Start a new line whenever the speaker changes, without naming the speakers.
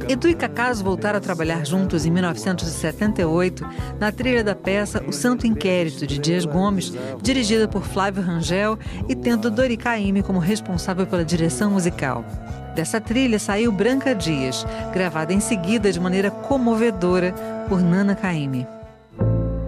Edu e Cacaso voltaram a trabalhar juntos em 1978 na trilha da peça O Santo Inquérito, de Dias Gomes, dirigida por Flávio Rangel e tendo Dori Caymmi como responsável pela direção musical. Dessa trilha saiu Branca Dias, gravada em seguida de maneira comovedora por Nana Caymmi.